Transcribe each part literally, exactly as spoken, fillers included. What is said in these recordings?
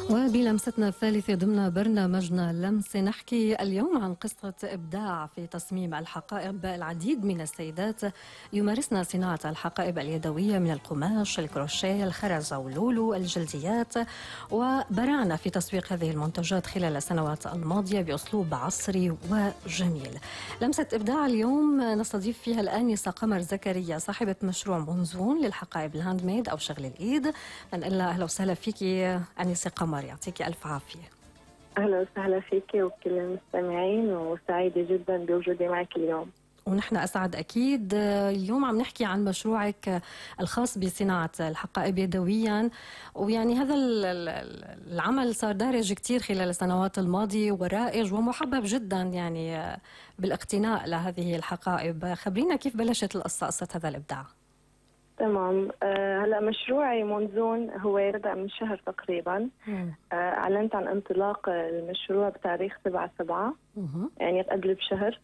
وبلمستنا الثالثة ضمن برنامجنا لمسة نحكي اليوم عن قصة إبداع في تصميم الحقائب. العديد من السيدات يمارسن صناعة الحقائب اليدوية من القماش، الكروشيه، الخرز أو اللولو، الجلديات، وبرعنا في تسويق هذه المنتجات خلال السنوات الماضية بأسلوب عصري وجميل. لمسة إبداع اليوم نستضيف فيها الآنسة قمر زكريا، صاحبة مشروع منزون للحقائب الهاند ميد أو شغل الإيد. نقول لها أهلا وسهلا فيكي آنسة قمر، يعطيكي ألف عافية. أهلا وسهلا فيكي وكل المستمعين، وسعيدة جدا بوجودي معك اليوم. ونحن أسعد أكيد. اليوم عم نحكي عن مشروعك الخاص بصناعة الحقائب يدويا، ويعني هذا العمل صار دارج كتير خلال السنوات الماضية ورائج ومحبب جدا يعني بالاقتناء لهذه الحقائب. خبرينا كيف بلشت القصة، قصة هذا الإبداع؟ تمام. أه هلا مشروعي منزون هو بدأ من شهر تقريبا. أه أعلنت عن انطلاق المشروع بتاريخ سبعة سبعة، يعني قبل بشهر.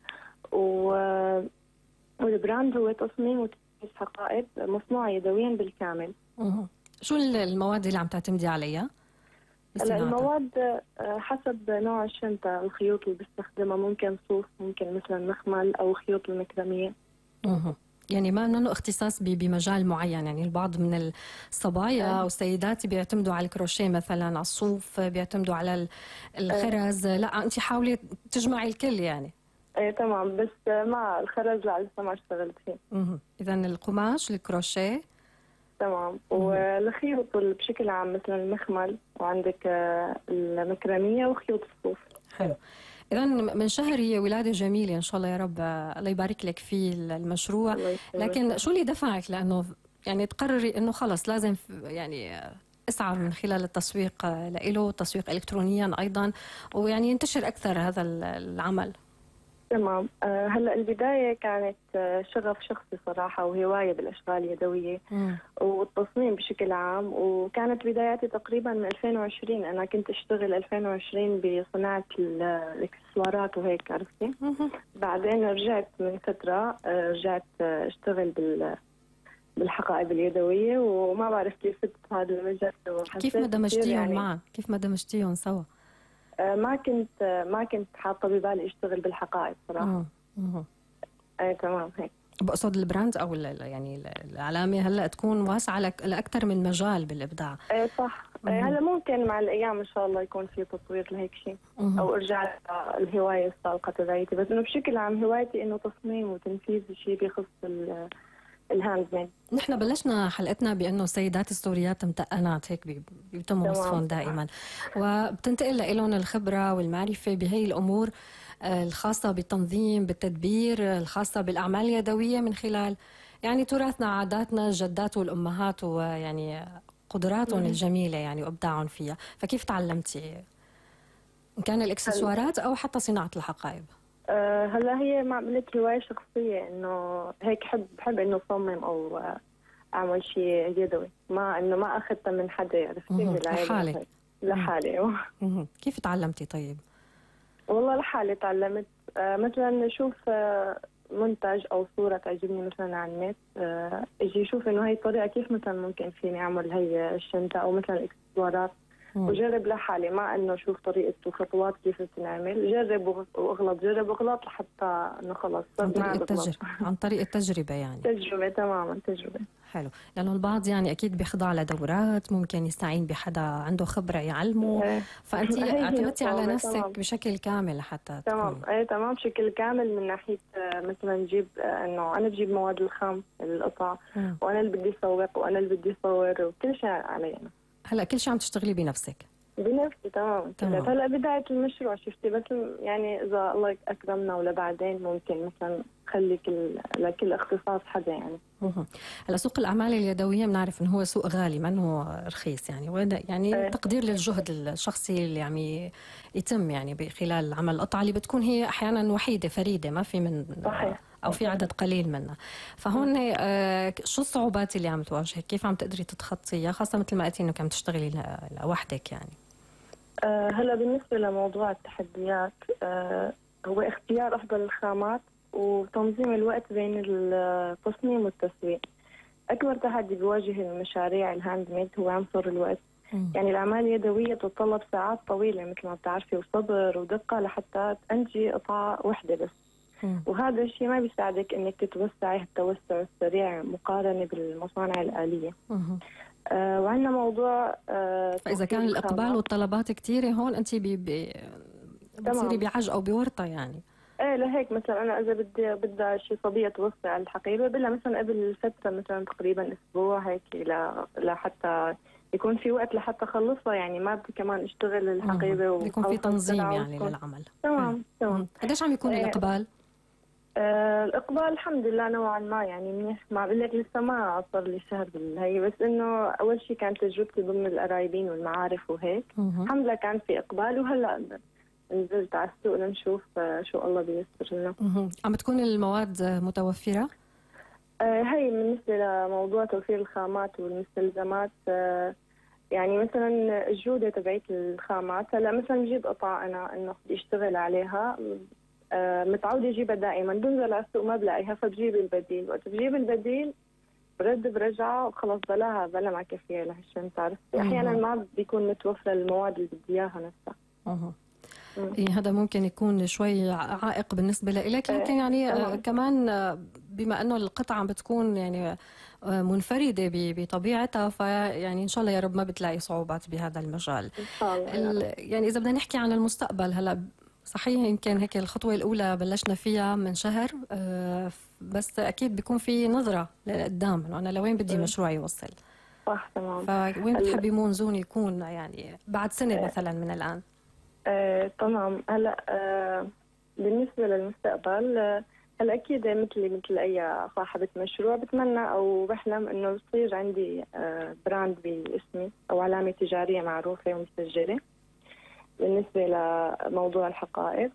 والبراند هو تصميم وتنفيذ حقائب مصنوعة يدويا بالكامل. مه. شو المواد اللي عم تعتمدي عليها؟ هلا المواد حسب نوع الشنطة، الخيوط اللي بستخدمها ممكن صوف، ممكن مثلا مخمل أو خيوط المكرمية. مه. يعني ما انه اختصاص بمجال معين، يعني البعض من الصبايا او السيدات بيعتمدوا على الكروشيه مثلا، على الصوف، بيعتمدوا على الخرز. لا انت حاولي تجمعي الكل يعني. ايه تمام، بس مع الخرز لا لسه ما اشتغلت فيه. اها اذا القماش، الكروشيه. تمام. والخيوط بشكل عام مثلا المخمل، وعندك المكرميه وخيوط الصوف. حلو. إذا من شهر هي ولادة جميلة إن شاء الله، يا رب الله يبارك لك في المشروع. لكن شو اللي دفعك لأنه يعني تقرري إنه خلص لازم يعني اسعى من خلال التسويق له، تسويق إلكترونيا أيضا، ويعني ينتشر أكثر هذا العمل؟ تمام. أه هلا البدايه كانت شغف شخصي صراحه، وهوايه بالاشغال اليدويه م. والتصميم بشكل عام. وكانت بداياتي تقريبا من ألفين وعشرين، انا كنت اشتغل ألفين وعشرين بصناعه الاكسسوارات وهيك، عرفتي. بعدين رجعت من فتره، رجعت اشتغل بال بالحقائب اليدويه، وما بعرف كيف فت هذا المجال. كيف ما دمجتيهم يعني معا؟ كيف ما دمجتيهم سوا؟ ما كنت ما كنت حاطه ببالي اشتغل بالحقائب صراحه. امم اي تمام. هيك بقصد البراند او يعني العلامه هلا تكون واسعه لاكثر من مجال بالابداع. اي صح. هلا ممكن مع الايام ان شاء الله يكون في تطوير لهيك شيء، او ارجع الهوايه السابقه تبعيتي. بس انه بشكل عام هوايتي انه تصميم وتنفيذ شيء بيخص الهاند ميد. نحن بلشنا حلقتنا بانه السيدات السوريات متقنات، هيك بيتم وصفهم دائما، وبتنتقل لهم الخبره والمعرفه بهي الامور الخاصه بالتنظيم، بالتدبير، الخاصه بالاعمال اليدويه، من خلال يعني تراثنا، عاداتنا، الجدات والامهات، ويعني قدراتهم الجميله يعني وابداعهم فيها. فكيف تعلمتي ان كان الاكسسوارات او حتى صناعه الحقائب؟ أه هلا هي ما عملت هوايه شخصيه، انه هيك حب بحب انه اصمم او اعمل شيء يدوي، ما انه ما اخذتها من حدا، عرفتي. لحالي لحالي. كيف تعلمتي طيب؟ والله لحالي تعلمت. أه مثلا اشوف أه منتج او صوره تعجبني مثلا على النت، أه اجي اشوف انه هي الطريقه كيف مثلا ممكن فيني اعمل هي الشنطه او مثلا الاكسسوارات، وجرب لحالي، ما انه شوف طريقه وخطوات كيف بتنعمل، جرب واغلط، جرب واغلط لحتى انه خلص عن طريق التجربه. عن طريق التجربه يعني. تجربه تماما، تجربه. حلو. لانه البعض يعني اكيد بيخضع لدورات، ممكن يستعين بحدا عنده خبره يعلمه، فانت اعتمدتي على نفسك تمام. بشكل كامل حتى تمام. اي تمام، بشكل كامل، من ناحيه مثلا نجيب انه انا بجيب مواد الخام، القطع، وانا اللي بدي اسوق، وانا اللي بدي اصور، وكل شيء علي انا. هلا كل شيء عم تشتغلي بنفسك؟ بنفسي. تمام. تمام. هلا بدايه المشروع شفتي، بس يعني اذا الله اكرمنا ولا بعدين ممكن مثلا خلي كل لكل اختصاص حدا يعني. اها هلا سوق الاعمال اليدويه بنعرف انه هو سوق غالي، ما انه رخيص يعني، وين يعني ايه. تقدير للجهد الشخصي اللي عم يتم يعني خلال عمل القطعه اللي بتكون هي احيانا وحيده فريده، ما في من صحيح. او في عدد قليل منها. فهون آه شو الصعوبات اللي عم تواجهك؟ كيف عم تقدري تتخطيها، خاصه مثل ما قلتي انه كم تشتغلي لوحدك يعني؟ أه هلا بالنسبه لموضوع التحديات، أه هو اختيار افضل الخامات وتنظيم الوقت بين التصميم والتسويق. اكبر تحدي بيواجه المشاريع الهاند ميد هو عنصر الوقت، يعني الأعمال اليدوية تتطلب ساعات طويلة مثل ما بتعرفي وصبر ودقة لحتى تنتجي قطعة واحدة بس. مم. وهذا الشيء ما بيساعدك إنك تتوسعي التوسع السريع مقارنة بالمصانع الآلية. آه وعندنا موضوع آه فإذا كان الإقبال والطلبات كثيرة هون أنت بي بي بتصيري بعج أو بورطة يعني. ايه لهيك مثلا انا اذا بدي بدي شيء صبيه توسع الحقيبه بدها مثلا قبل فتره مثلا تقريبا اسبوع هيك لحتى يكون في وقت لحتى اخلصها، يعني ما بدي كمان اشتغل الحقيبه يكون في تنظيم يعني للعمل. تمام تمام. قديش عم يكون ايه الاقبال؟ آه الاقبال الحمد لله نوعا ما يعني منيح، ما بقول لك لسه ما صار لي شهر بالهي، بس انه اول شيء كانت تجربتي ضمن القرايبين والمعارف وهيك الحمد لله كان في اقبال، وهلا نزلت على السوق لنشوف شو الله بيسر لنا. عم تكون المواد متوفرة؟ آه هي بالنسبة لموضوع توفير الخامات والمستلزمات، آه يعني مثلا الجودة تبعت الخامات، هلا مثلا بجيب قطعة أنا إنه بدي أشتغل عليها، آه متعودة أجيبها دائما، بنزل على السوق ما بلاقيها فبجيب البديل، وقت بجيب البديل برد برجعه وخلص بلاها بلا ما كفيها لهالشي، بتعرف أحيانا ما بيكون متوفرة المواد اللي بدي إياها نفسها. أه. إيه هذا ممكن يكون شوي عائق بالنسبة لك، لكن يعني آه كمان آه بما أنه القطعة بتكون يعني آه منفردة بطبيعتها، فيعني إن شاء الله يا رب ما بتلاقي صعوبات بهذا المجال. إن شاء الله. يعني إذا بدنا نحكي عن المستقبل هلا، صحيح يمكن هيك الخطوة الأولى بلشنا فيها من شهر، آه بس أكيد بيكون في نظرة لقدام إنه أنا لوين بدي مشروعي يوصل. صح تمام. فوين بتحبي منزون يكون يعني بعد سنة مثلا من الآن؟ آه، تمام. هلا آه، بالنسبة للمستقبل آه، هلا أكيد مثلي مثل أي صاحبة مشروع بتمنى أو بحلم إنه يصير عندي آه، براند باسمي أو علامة تجارية معروفة ومسجلة بالنسبة لموضوع الحقائب.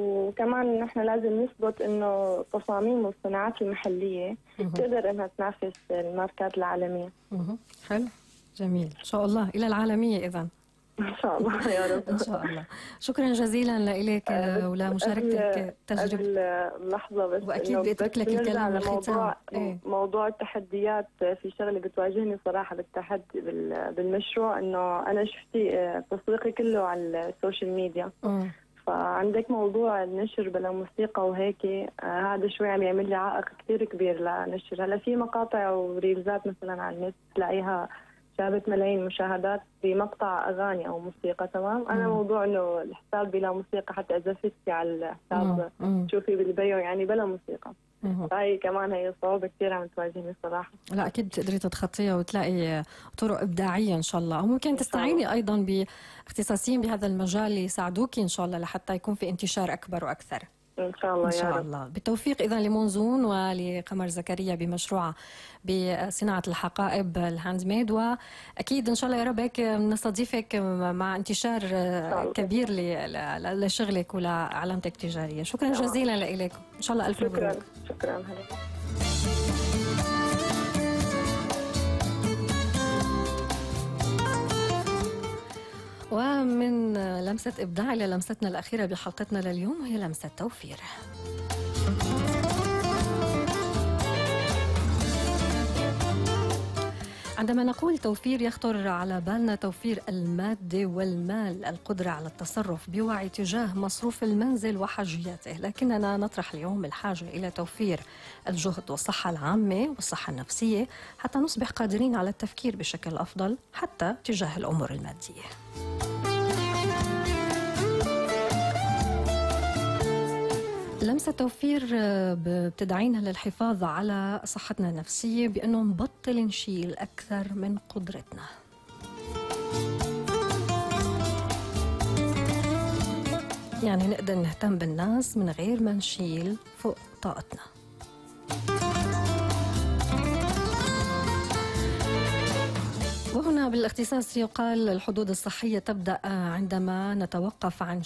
وكمان نحن لازم نثبت إنه تصاميم والصناعات المحلية تقدر إنها تنافس الماركات العالمية. حلو جميل، إن شاء الله إلى العالمية إذن. إن شاء الله يا رب. إن شاء الله. شكرا جزيلا لك ولمشاركتك تجربة لحظة بس، وأكيد بأترك لك الكلام للختام. موضوع, إيه؟ موضوع التحديات، في شغلة بتواجهني صراحة بالتحدي بالمشروع، إنه أنا شفتي تسويقي كله على السوشيال ميديا. م. فعندك موضوع النشر بلا موسيقى وهيك، آه هذا شوي عم يعمل لي عائق كثير كبير لنشر. هلا في مقاطع وريلزات مثلا على النت تلاقيها جابت ملايين مشاهدات بمقطع اغاني او موسيقى، تمام. انا مم. موضوع انه الحساب بلا موسيقى، حتى اذا فتي على الحساب تشوفي بالبيو يعني بلا موسيقى، فهي كمان هي صعوبه كثير عم تواجهني صراحه. لا اكيد بتقدري تتخطيها وتلاقي طرق ابداعيه ان شاء الله، وممكن تستعيني ايضا باختصاصيين بهذا المجال يساعدوكي ان شاء الله لحتى يكون في انتشار اكبر واكثر. إن شاء الله. إن شاء يا الله. بالتوفيق إذا لمنزون ولقمر زكريا بمشروعها بصناعة الحقائب الهاند ميد، وأكيد إن شاء الله يا رب هيك نستضيفك مع انتشار كبير لشغلك ولعلامتك التجارية. شكرا جزيلا لك، إن شاء الله ألف مبروك. شكرا شكرا هلا. ومن لمسة إبداع إلى لمستنا الأخيرة بحلقتنا لليوم، هي لمسة توفير. عندما نقول توفير يخطر على بالنا توفير المادة والمال، القدرة على التصرف بوعي تجاه مصروف المنزل وحاجياته، لكننا نطرح اليوم الحاجة إلى توفير الجهد والصحة العامة والصحة النفسية حتى نصبح قادرين على التفكير بشكل أفضل حتى تجاه الأمور المادية. لمسة توفير بتدعينا للحفاظ على صحتنا النفسية بأنه نبطل نشيل أكثر من قدرتنا. يعني نقدر نهتم بالناس من غير ما نشيل فوق طاقتنا. وهنا بالاختصاص يقال الحدود الصحية تبدأ عندما نتوقف عن